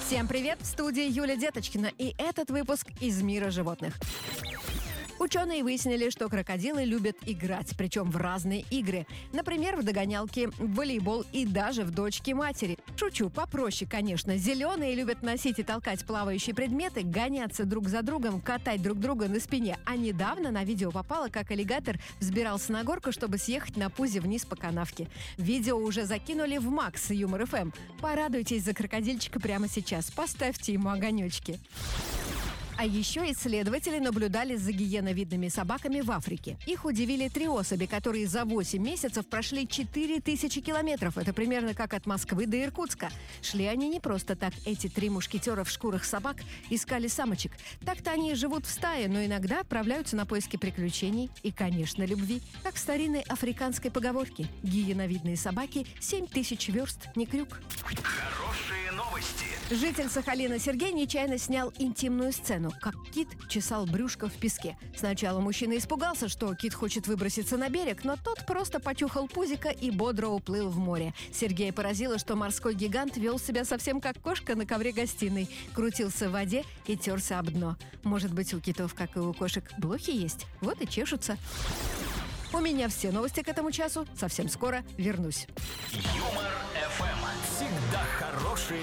Всем привет! В студии Юлия Деточкина, и этот выпуск из мира животных. Ученые выяснили, что крокодилы любят играть, причем в разные игры. Например, в догонялки, в волейбол и даже в дочки-матери. Шучу, попроще, конечно. Зеленые любят носить и толкать плавающие предметы, гоняться друг за другом, катать друг друга на спине. А недавно на видео попало, как аллигатор взбирался на горку, чтобы съехать на пузе вниз по канавке. Видео уже закинули в Макс Юмор ФМ. Порадуйтесь за крокодильчика прямо сейчас. Поставьте ему огонечки. А еще исследователи наблюдали за гиеновидными собаками в Африке. Их удивили 3 особи, которые за 8 месяцев прошли 4000 километров. Это примерно как от Москвы до Иркутска. Шли они не просто так. Эти 3 мушкетера в шкурах собак искали самочек. Так-то они живут в стае, но иногда отправляются на поиски приключений и, конечно, любви. Как в старинной африканской поговорке: гиеновидные собаки 7000 верст не крюк. Хорошие новости. Житель Сахалина Сергей нечаянно снял интимную сцену, как кит чесал брюшко в песке. Сначала мужчина испугался, что кит хочет выброситься на берег, но тот просто почухал пузико и бодро уплыл в море. Сергея поразило, что морской гигант вел себя совсем как кошка на ковре гостиной. Крутился в воде и терся об дно. Может быть, у китов, как и у кошек, блохи есть? Вот и чешутся. У меня все новости к этому часу. Совсем скоро вернусь. Юмор ФМ. Всегда хорошие